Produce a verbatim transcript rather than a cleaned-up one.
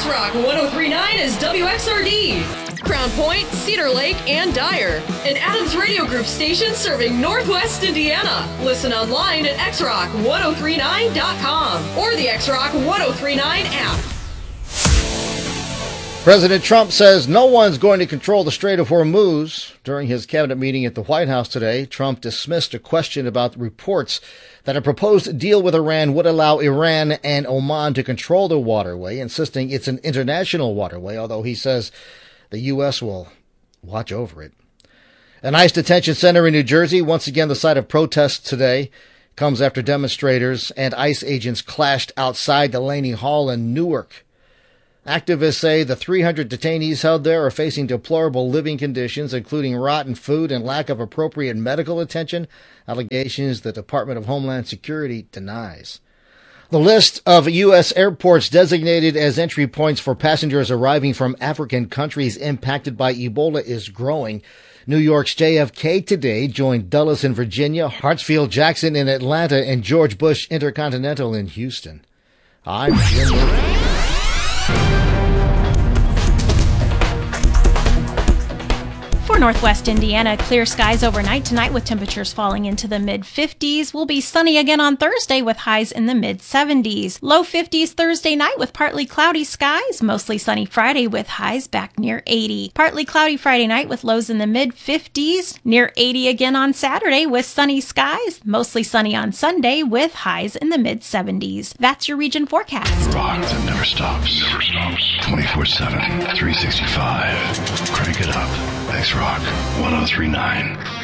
X-Rock one oh three point nine is W X R D. Crown Point, Cedar Lake, and Dyer. An Adams Radio Group station serving Northwest Indiana. Listen online at x rock one oh three nine dot com or the X-Rock one oh three nine app. President Trump says no one's going to control the Strait of Hormuz. During his cabinet meeting at the White House today, Trump dismissed a question about reports that a proposed deal with Iran would allow Iran and Oman to control the waterway, insisting it's an international waterway, although he says the U S will watch over it. An ICE detention center in New Jersey, once again the site of protests today, comes after demonstrators and ICE agents clashed outside Delaney Hall in Newark. Activists say the three hundred detainees held there are facing deplorable living conditions, including rotten food and lack of appropriate medical attention, allegations the Department of Homeland Security denies. The list of U S airports designated as entry points for passengers arriving from African countries impacted by Ebola is growing. New York's J F K today joined Dulles in Virginia, Hartsfield-Jackson in Atlanta, and George Bush Intercontinental in Houston. I'm Jim Murphy. For Northwest Indiana, clear skies overnight tonight with temperatures falling into the mid fifties. Will be sunny again on Thursday with highs in the mid seventies. Low fifties Thursday night with partly cloudy skies. Mostly sunny Friday with highs back near eighty. Partly cloudy Friday night with lows in the mid fifties. Near eighty again on Saturday with sunny skies. Mostly sunny on Sunday with highs in the mid seventies. That's your region forecast. Rock that never stops. Never stops. twenty-four seven, three sixty-five. Crank it up. X-Rock one oh three point nine.